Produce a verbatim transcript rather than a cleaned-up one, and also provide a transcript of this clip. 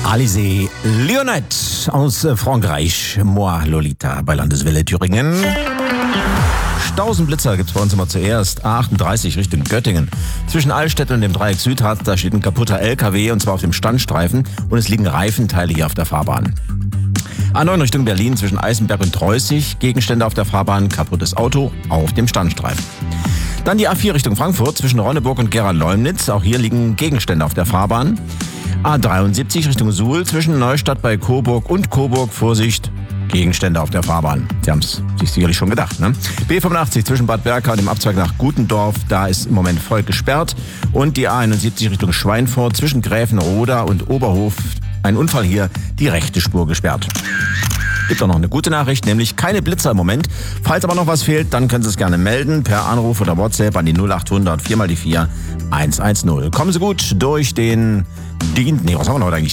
Alizé Lyonnette aus Frankreich. Moi Lolita bei Landeswelle Thüringen. Stausenblitzer gibt's bei uns immer zuerst. A achtunddreißig Richtung Göttingen. Zwischen Altstädte und dem Dreieck Südharz, da steht ein kaputter L K W und zwar auf dem Standstreifen und es liegen Reifenteile hier auf der Fahrbahn. A neun Richtung Berlin zwischen Eisenberg und Treußig. Gegenstände auf der Fahrbahn, kaputtes Auto auf dem Standstreifen. Dann die A vier Richtung Frankfurt zwischen Ronneburg und Gera-Leumnitz. Auch hier liegen Gegenstände auf der Fahrbahn. A dreiundsiebzig Richtung Suhl zwischen Neustadt bei Coburg und Coburg. Vorsicht, Gegenstände auf der Fahrbahn. Sie haben es sich sicherlich schon gedacht, ne? B fünfundachtzig zwischen Bad Berka und dem Abzweig nach Gutendorf. Da ist im Moment voll gesperrt. Und die A einundsiebzig Richtung Schweinfurt zwischen Gräfenroda und Oberhof. Ein Unfall hier, die rechte Spur gesperrt. Gibt auch noch eine gute Nachricht, nämlich keine Blitzer im Moment. Falls aber noch was fehlt, dann können Sie es gerne melden per Anruf oder WhatsApp an die null achthundert vier mal die vier eins eins null. Kommen Sie gut durch den Dienst. Nee, was haben wir noch eigentlich?